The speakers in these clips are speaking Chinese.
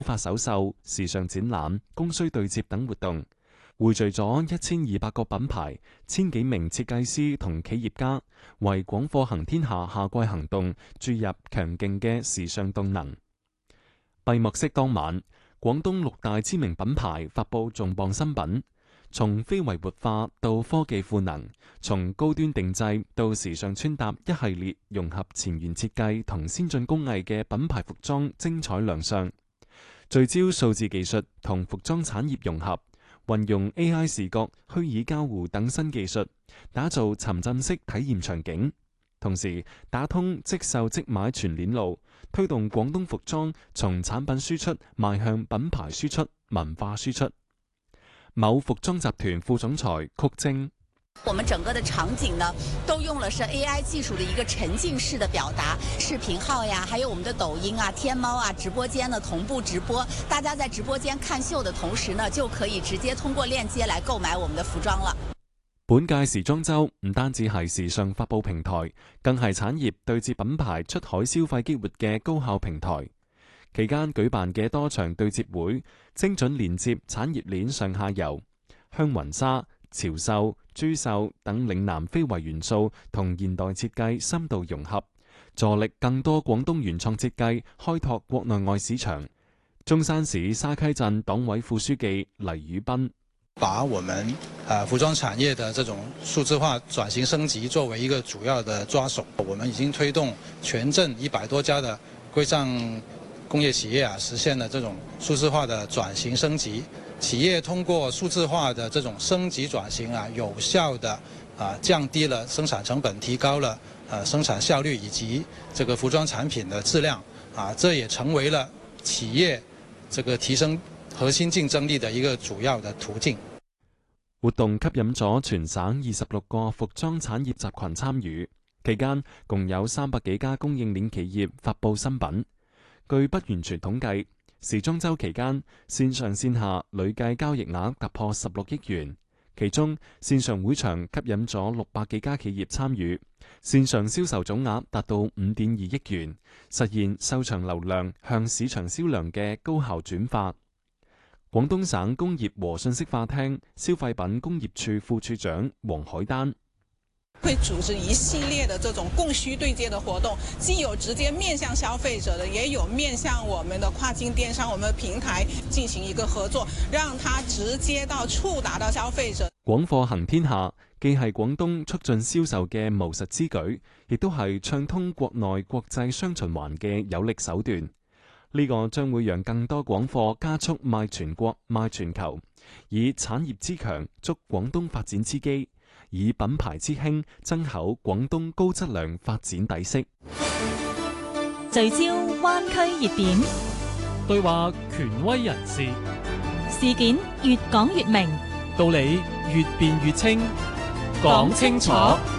法首秀、時尚展覽、供需對接等活動，匯聚咗1200個品牌、千幾名設計師同企業家，為廣貨行天下夏季行動注入強勁嘅時尚動能。閉幕式當晚，廣東6大知名品牌發佈重磅新品，從非遺活化到科技賦能，從高端定製到時尚穿搭，一系列融合前沿設計同先進工藝嘅品牌服裝精彩亮相。聚焦數字技術同服裝產業融合，運用 AI 視覺、虛擬交互等新技術，打造沉浸式體驗場景。同時打通即售即買全鏈路，推動廣東服裝從產品輸出邁向品牌輸出、文化輸出。某服裝集團副總裁曲晶。 我們整個的場景呢，都用了是 AI 技術的一個沉浸式的表達，視頻號呀，還有我們的抖音啊、天貓啊，直播間呢同步直播，大家在直播間看秀的同時呢，就可以直接通過鏈接來購買我們的服裝了。 本屆時裝週唔單止係時尚發佈平台，更係產業對接品牌出海消費激活嘅高效平台。期間舉辦嘅多場對接會，精準連接產業鏈上下游，香雲紗、潮繡、珠繡等嶺南非遺元素同現代設計深度融合，助力更多廣東原創設計開拓國內外市場。中山市沙溪鎮黨委副書記黎宇斌。 把我們服裝產業的這種數字化轉型升級作為一個主要的抓手，我們已經推動全鎮100多家的歸帳工業企業實現了這種數字化的轉型升級。企業通過數字化的這種升級轉型有效的降低了生產成本，提高了生產效率以及這個服裝產品的質量這也成為了企業這個提升核心競爭力的一個主要的途徑。 活動吸引咗全省26個服裝產業集群參與，期間共有300幾家供應鏈企業發佈新品。據不完全統計，時裝週期間線上線下累計交易額突破16億元，其中線上會場吸引咗600幾家企業參與，線上銷售總額達到5.2億元，實現售場流量向市場銷量嘅高效轉化。廣東省工業和信息化廳消費品工業處副處長黃海丹。 會組織一系列的這種供需對接的活動，既有直接面向消費者的，也有面向我們的跨境電商、我們的平台進行一個合作，讓它直接到觸達到消費者。 廣貨行天下既係廣東促進銷售嘅務實之舉，亦都係暢通國內國際雙循環嘅有力手段。呢個將會讓更多廣貨加速賣全國、賣全球，以產業之強築廣東發展之基，以品牌之興增厚廣東高質量發展底色。 聚焦灣區熱點， 對話權威人士， 事件越講越明， 道理越辯越清，講清楚，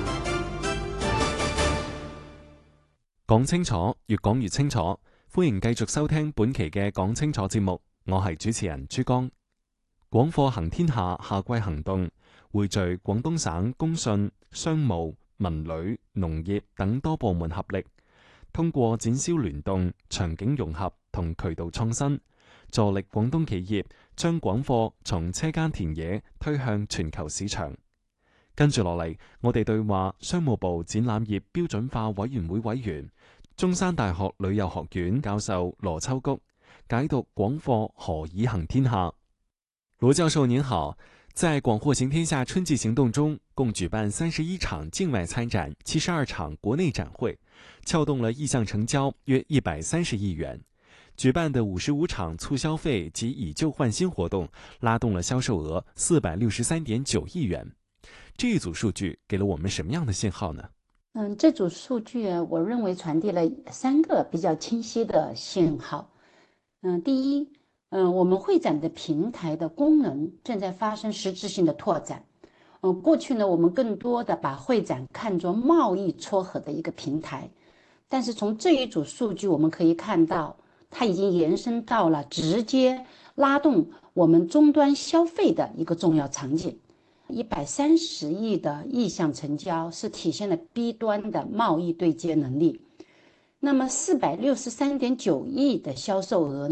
講清楚，越講越清楚。歡迎繼續收聽本期嘅講清楚節目，我係主持人朱江。廣貨行天下夏季行動匯聚廣東省工信、商務、文旅、農業等多部門合力，通過展銷聯動、場景融合同渠道創新，助力廣東企業將廣貨從車間田野推向全球市場。跟住落嚟，我哋對話商務部展覽業標準化委員會委員、中山大學旅遊學院教授羅秋菊，解讀廣貨何以行天下。羅教授您好，在廣貨行天下春季行動中，共舉辦31場境外參展，72場國內展會，撬動了意向成交約130億元。舉辦的55場促消費及以舊換新活動，拉動了銷售額463.9億元。這一組數據給了我們什麼樣的信號呢？ 這組數據我認為傳遞了3個比較清晰的信號。第一，我們會展的平台的功能正在發生實質性的拓展。過去呢，我們更多的把會展看作貿易撮合的一個平台，但是從這一組數據我們可以看到，它已經延伸到了直接拉動我們終端消費的一個重要場景。130億的意向成交是體現了 B 端的貿易對接能力，那麼463.9億的銷售額呢，則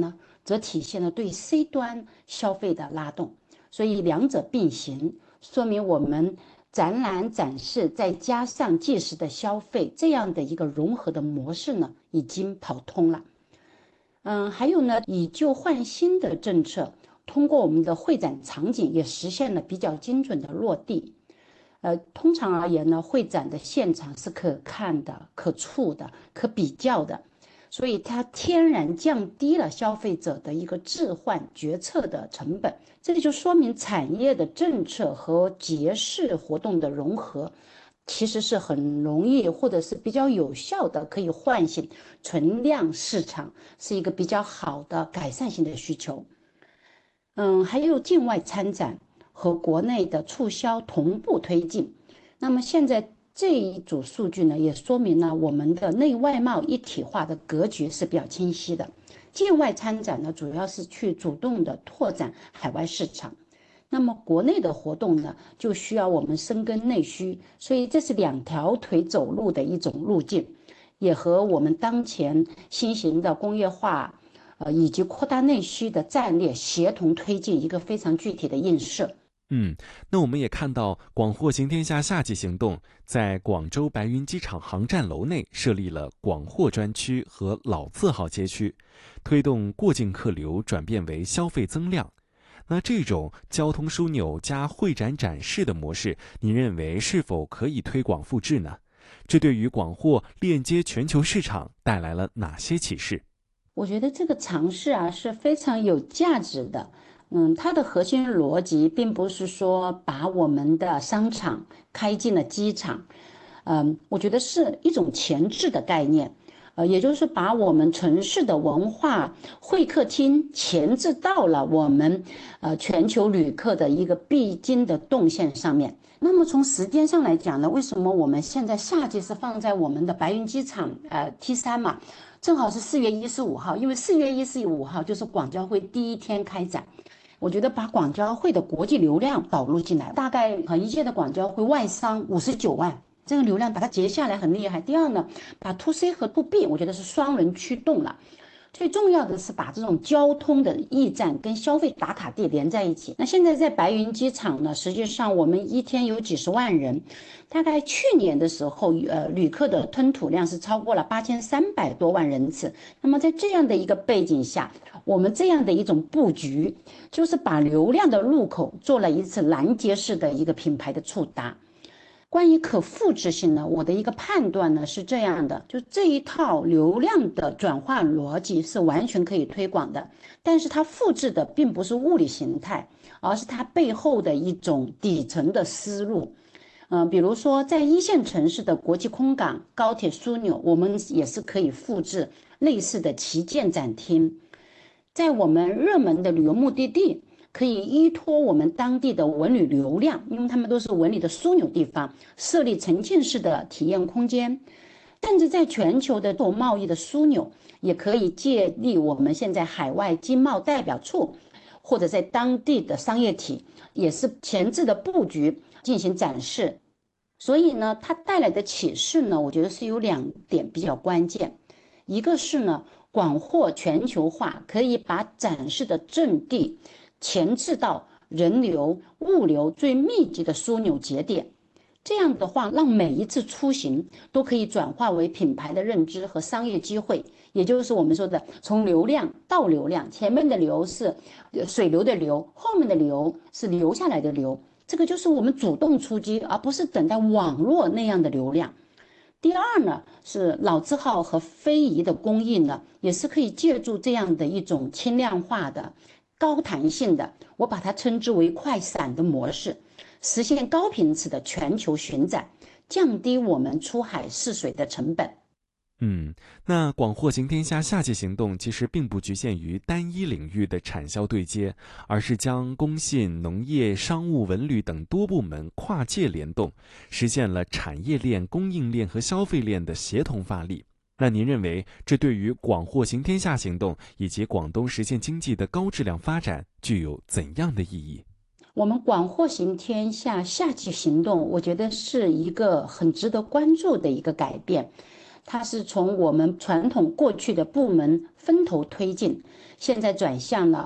则体现了对 C 端消费的拉动，所以两者并行，说明我们展览展示再加上即时的消费这样的一个融合的模式呢，已经跑通了。还有呢，以旧换新的政策，通过我们的会展场景也实现了比较精准的落地。通常而言呢，会展的现场是可看的、可触的、可比较的，所以它天然降低了消费者的一个置换决策的成本。这里就说明产业的政策和节式活动的融合，其实是很容易或者是比较有效的，可以唤醒存量市场，是一个比较好的改善性的需求。还有境外参展和国内的促销同步推进。那么现在这一组数据呢，也说明了我们的内外贸一体化的格局是比较清晰的。境外参展呢，主要是去主动的拓展海外市场。那么国内的活动呢，就需要我们深耕内需，所以这是两条腿走路的一种路径，也和我们当前新型的工业化以及扩大内需的战略协同推进一个非常具体的映射。 那我们也看到广货行天下夏季行动在广州白云机场航站楼内设立了广货专区和老字号街区，推动过境客流转变为消费增量。那这种交通枢纽加会展展示的模式，您认为是否可以推广复制呢？这对于广货链接全球市场带来了哪些启示？ 我觉得这个尝试是非常有价值的。它的核心逻辑并不是说把我们的商场开进了机场，我觉得是一种前置的概念，也就是把我们城市的文化会客厅前置到了我们全球旅客的一个必经的动线上面。那么从时间上来讲呢，为什么我们现在夏季是放在我们的白云机场T3嘛，正好是4月15号，因为4月15号就是广交会第一天开展。我觉得把广交会的国际流量导入进来，大概一届的广交会外商59万，这个流量把它截下来很厉害。第二呢，把 2C 和 2B 我觉得是双轮驱动了。最重要的是把这种交通的驿站跟消费打卡地连在一起。那现在在白云机场呢，实际上我们一天有几十万人，大概去年的时候旅客的吞吐量是超过了8300多万人次。那么在这样的一个背景下，我们这样的一种布局，就是把流量的入口做了一次拦截式的一个品牌的触达。关于可复制性呢，我的一个判断呢是这样的，就这一套流量的转化逻辑是完全可以推广的，但是它复制的并不是物理形态，而是它背后的一种底层的思路。比如说在一线城市的国际空港、高铁枢纽，我们也是可以复制类似的旗舰展厅。在我们热门的旅游目的地，可以依托我们当地的文旅流量，因为他们都是文旅的枢纽地方，设立沉浸式的体验空间。甚至在全球的做贸易的枢纽，也可以借力我们现在海外经贸代表处，或者在当地的商业体，也是前置的布局进行展示。所以呢，它带来的启示呢，我觉得是有2点比较关键。一个是呢，广货全球化可以把展示的阵地前置到人流、物流最密集的枢纽节点，这样的话，让每一次出行都可以转化为品牌的认知和商业机会，也就是我们说的从流量到流量，前面的流是水流的流，后面的流是留下来的流，这个就是我们主动出击，而不是等待网络那样的流量。第二呢，是老字号和非遗的供应呢，也是可以借助这样的一种轻量化的高弹性的，我把它称之为快闪的模式，实现高频次的全球巡展，降低我们出海试水的成本。 那广货行天下夏季行动其实并不局限于单一领域的产销对接，而是将工信、农业、商务、文旅等多部门跨界联动，实现了产业链、供应链和消费链的协同发力。那您认为这对于广货行天下行动以及广东实现经济的高质量发展具有怎样的意义？ 我们广货行天下夏季行动，我觉得是一个很值得关注的一个改变。 它是从我们传统过去的部门分头推进，现在转向了